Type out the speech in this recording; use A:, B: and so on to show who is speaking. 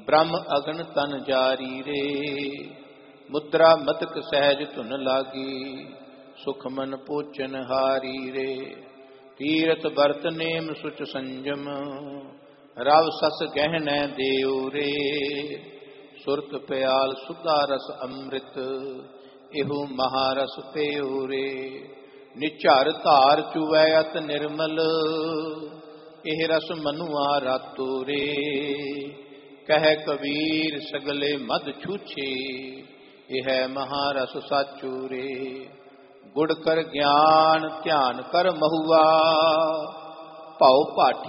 A: ब्रह्म अगन तन जारी रे। मुद्रा मतक सहज धुन लागी, सुख मन पोचन हारी रे। तीरथ बरत नेम सुच संजम, रव सस गहन देव रे। सुरत प्याल सुधा रस अमृत, एहु महारस पेयो रे। निचार धार चुवै अत निर्मल, एह रस मनुआ रातो रे। कह कबीर सगले मद छूछे, यह महारस साचो रे। गुड़ कर ज्ञान ध्यान कर महुआ, भाव पाठी